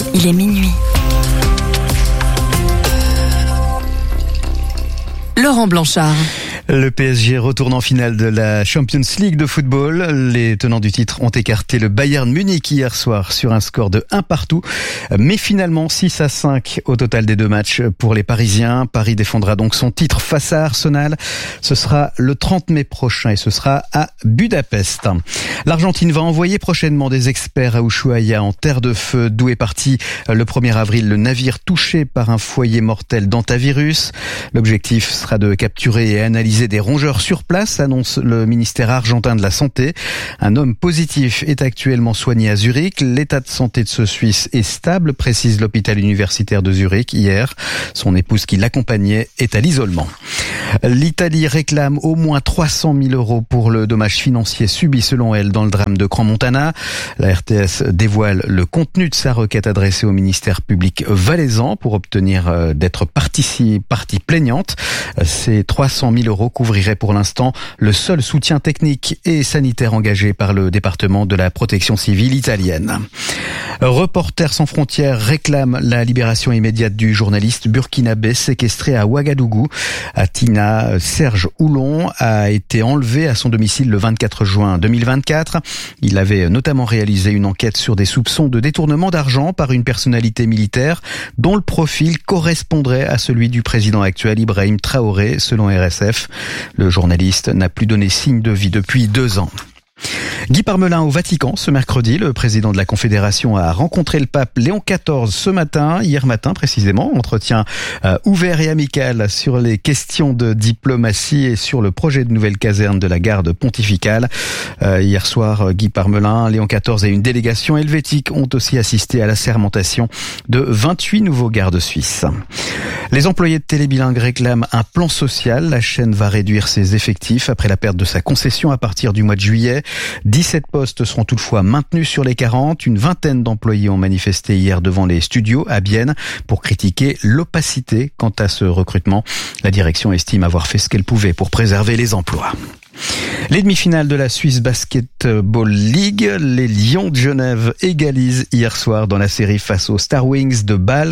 Il est minuit. Laurent Blanchard. Le PSG retourne en finale de la Champions League de football. Les tenants du titre ont écarté le Bayern Munich hier soir sur un score de 1-1. Mais finalement 6-5 au total des deux matchs pour les Parisiens. Paris défendra donc son titre face à Arsenal. Ce sera le 30 mai prochain et ce sera à Budapest. L'Argentine va envoyer prochainement des experts à Ushuaïa en terre de feu, d'où est parti le 1er avril le navire touché par un foyer mortel d'hantavirus. L'objectif sera de capturer et analyser des rongeurs sur place, annonce le ministère argentin de la Santé. Un homme positif est actuellement soigné à Zurich. L'état de santé de ce Suisse est stable, précise l'hôpital universitaire de Zurich hier. Son épouse qui l'accompagnait est à l'isolement. L'Italie réclame au moins 300 000 euros pour le dommage financier subi selon elle dans le drame de Crans-Montana. La RTS dévoile le contenu de sa requête adressée au ministère public valaisan pour obtenir d'être partie plaignante. Ces 300 000 euros couvriraient pour l'instant le seul soutien technique et sanitaire engagé par le département de la protection civile italienne. Reporters sans frontières réclament la libération immédiate du journaliste burkinabé séquestré à Ouagadougou. Atina Serge Oulon a été enlevé à son domicile le 24 juin 2024. Il avait notamment réalisé une enquête sur des soupçons de détournement d'argent par une personnalité militaire dont le profil correspondrait à celui du président actuel Ibrahim Traoré, selon RSF. Le journaliste n'a plus donné signe de vie depuis 2 ans. Guy Parmelin au Vatican ce mercredi. Le président de la Confédération a rencontré le pape Léon XIV hier matin précisément. Entretien ouvert et amical sur les questions de diplomatie et sur le projet de nouvelle caserne de la garde pontificale. Hier soir, Guy Parmelin, Léon XIV et une délégation helvétique ont aussi assisté à la sermentation de 28 nouveaux gardes suisses. Les employés de Télébilingue réclament un plan social. La chaîne va réduire ses effectifs après la perte de sa concession à partir du mois de juillet. 17 postes seront toutefois maintenus sur les 40. Une vingtaine d'employés ont manifesté hier devant les studios à Bienne pour critiquer l'opacité quant à ce recrutement. La direction estime avoir fait ce qu'elle pouvait pour préserver les emplois. Les demi-finales de la Swiss Basketball League, les Lions de Genève égalisent hier soir dans la série face aux Star Wings de Bâle,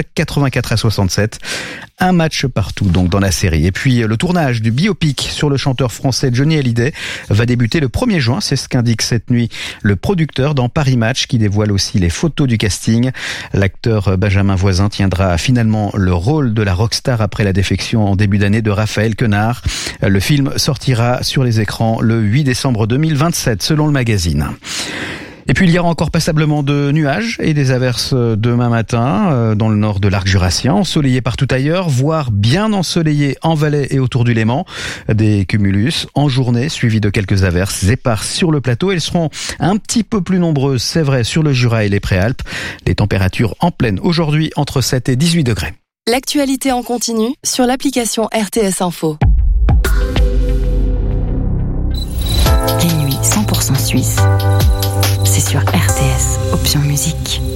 84-67. Un match partout donc dans la série. Et puis le tournage du biopic sur le chanteur français Johnny Hallyday va débuter le 1er juin. C'est ce qu'indique cette nuit le producteur dans Paris Match qui dévoile aussi les photos du casting. L'acteur Benjamin Voisin tiendra finalement le rôle de la rockstar après la défection en début d'année de Raphaël Quenard. Le film sortira sur les écrans le 8 décembre 2027 selon le magazine. Et puis il y aura encore passablement de nuages et des averses demain matin dans le nord de l'arc jurassien, ensoleillé partout ailleurs, voire bien ensoleillé en Valais et autour du Léman. Des cumulus en journée suivis de quelques averses éparses sur le plateau. Elles seront un petit peu plus nombreuses, c'est vrai, sur le Jura et les Préalpes. Les températures en pleine aujourd'hui entre 7 et 18 degrés. L'actualité en continu sur l'application RTS Info. Les nuits 100% suisses. C'est sur RTS, option musique.